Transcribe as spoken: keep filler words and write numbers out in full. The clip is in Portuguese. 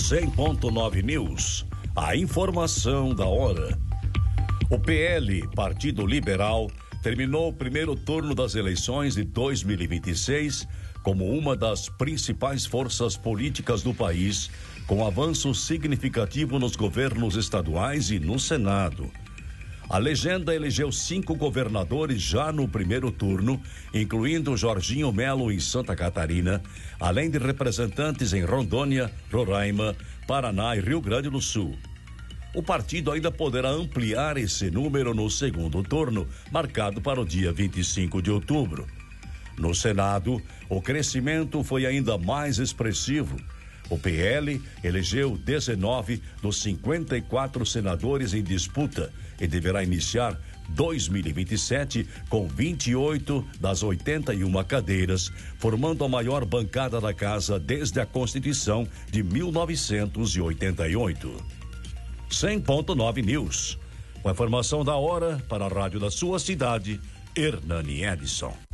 cem ponto nove News. A informação da hora. O P L, Partido Liberal, terminou o primeiro turno das eleições de dois mil e vinte e seis como uma das principais forças políticas do país, com avanço significativo nos governos estaduais e no Senado. A legenda elegeu cinco governadores já no primeiro turno, incluindo Jorginho Melo em Santa Catarina, além de representantes em Rondônia, Roraima, Paraná e Rio Grande do Sul. O partido ainda poderá ampliar esse número no segundo turno, marcado para o dia vinte e cinco de outubro. No Senado, o crescimento foi ainda mais expressivo. O P L elegeu dezenove dos cinquenta e quatro senadores em disputa e deverá iniciar dois mil e vinte e sete com vinte e oito das oitenta e uma cadeiras, formando a maior bancada da casa desde a Constituição de mil novecentos e oitenta e oito. cem ponto nove News. Com a informação da hora para a rádio da sua cidade, Hernani Edson.